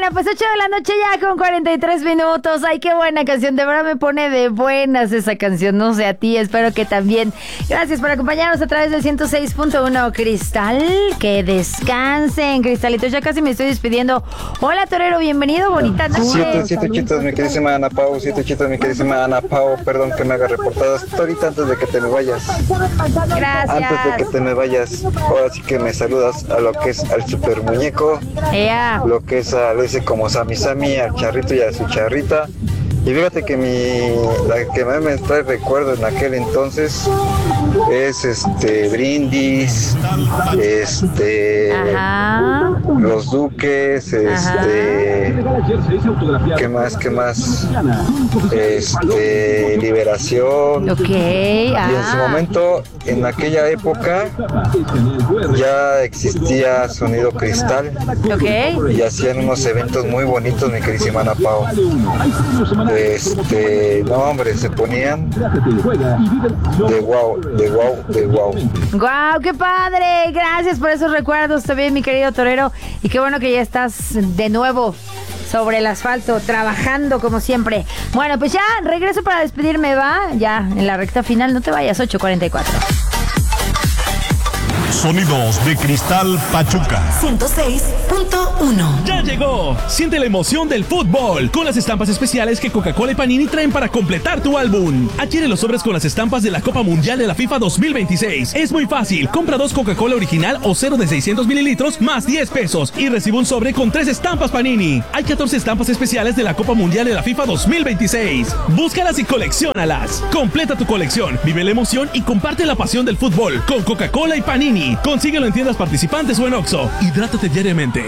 Bueno, pues 8 de la noche ya con 43 minutos. Ay, qué buena canción. De verdad me pone de buenas esa canción. No sé a ti, espero que también. Gracias por acompañarnos a través del 106.1 Cristal. Que descansen, Cristalitos. Ya casi me estoy despidiendo. Hola, Torero, bienvenido. Bonita noche. Siete chitos, mi queridísima Ana Pau. 7 chitos, mi queridísima Ana Pau. Perdón que me haga reportadas ahorita antes de que te me vayas. Gracias. Antes de que te me vayas, ahora sí que me saludas a lo que es al super muñeco. Lo que es a ese como Sammy, al charrito y a su charrita. Y fíjate que la que más me trae recuerdo en aquel entonces es Brindis, Los Duques, ¿qué más? Liberación. Okay. Y en su momento, en aquella época, ya existía Sonido Cristal. Okay. Y hacían unos eventos muy bonitos, mi queridísima Ana Pao. No hombre, se ponían de wow. Guau, qué padre. Gracias por esos recuerdos también, mi querido Torero. Y qué bueno que ya estás de nuevo sobre el asfalto, trabajando como siempre. Bueno, pues ya regreso para despedirme, ¿va? Ya en la recta final, no te vayas, 8:44. Sonidos de Cristal Pachuca 106.1. ¡Ya llegó! Siente la emoción del fútbol con las estampas especiales que Coca-Cola y Panini traen para completar tu álbum. Adquiere los sobres con las estampas de la Copa Mundial de la FIFA 2026. Es muy fácil. Compra 2 Coca-Cola original o 0 de 600 mililitros más 10 pesos y recibe un sobre con 3 estampas Panini. Hay 14 estampas especiales de la Copa Mundial de la FIFA 2026. Búscalas y colecciónalas. Completa tu colección, vive la emoción y comparte la pasión del fútbol con Coca-Cola y Panini. Consíguelo en tiendas participantes o en Oxxo. Hidrátate diariamente.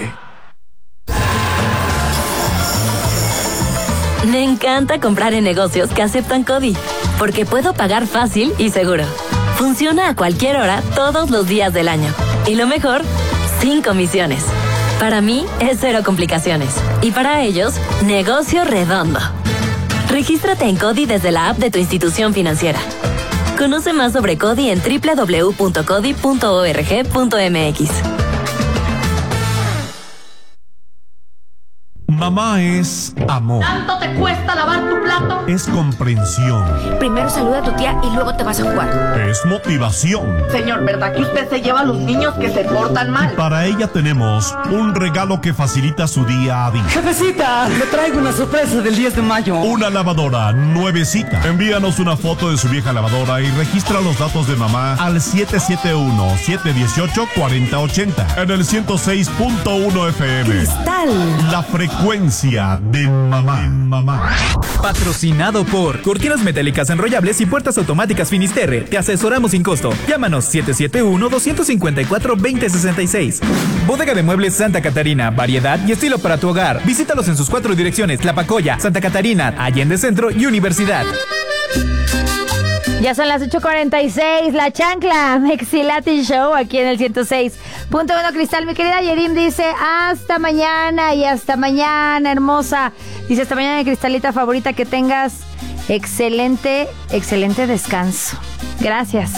Me encanta comprar en negocios que aceptan CODI, porque puedo pagar fácil y seguro. Funciona a cualquier hora, todos los días del año. Y lo mejor, sin comisiones. Para mí, es cero complicaciones. Y para ellos, negocio redondo. Regístrate en CODI desde la app de tu institución financiera. Conoce más sobre CODI en www.codi.org.mx. Mamá es amor. ¿Tanto te cuesta lavar tu plato? Es comprensión. Primero saluda a tu tía y luego te vas a jugar. Es motivación. Señor, ¿verdad que usted se lleva a los niños que se portan mal? Para ella tenemos un regalo que facilita su día a día. Jefecita, le traigo una sorpresa del 10 de mayo. Una lavadora nuevecita. Envíanos una foto de su vieja lavadora y registra los datos de mamá al 771-718-4080 en el 106.1 FM. Cristal. La frecuencia de mamá. Patrocinado por Cortinas Metálicas Enrollables y Puertas Automáticas Finisterre. Te asesoramos sin costo. Llámanos 771-254-2066. Bodega de Muebles Santa Catarina. Variedad y estilo para tu hogar. Visítalos en sus 4 direcciones: Tlapacoya, Santa Catarina, Allende Centro y Universidad. Ya son las 8:46, La Chancla, Mexi Latin Show, aquí en el 106.1 Cristal. Mi querida Yerim dice, hasta mañana y hasta mañana, hermosa. Dice, hasta mañana, mi Cristalita favorita, que tengas excelente descanso. Gracias.